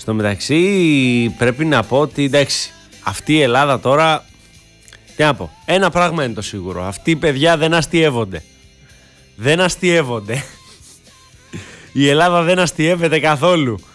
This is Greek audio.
Στο μεταξύ πρέπει να πω ότι εντάξει, αυτή η Ελλάδα τώρα, τι να πω, ένα πράγμα είναι το σίγουρο. Αυτοί οι παιδιά δεν αστειεύονται. Δεν αστειεύονται. Η Ελλάδα δεν αστειεύεται καθόλου.